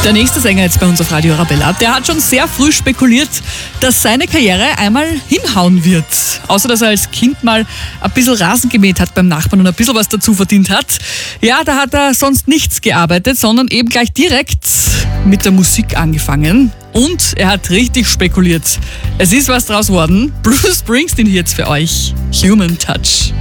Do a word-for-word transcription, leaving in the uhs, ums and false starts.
Der nächste Sänger jetzt bei uns auf Radio Arabella, der hat schon sehr früh spekuliert, dass seine Karriere einmal hinhauen wird. Außer, dass er als Kind mal ein bisschen Rasen gemäht hat beim Nachbarn und ein bisschen was dazu verdient hat. Ja, da hat er sonst nichts gearbeitet, sondern eben gleich direkt mit der Musik angefangen. Und er hat richtig spekuliert. Es ist was draus worden. Bruce Springsteen hier jetzt für euch. Human Touch.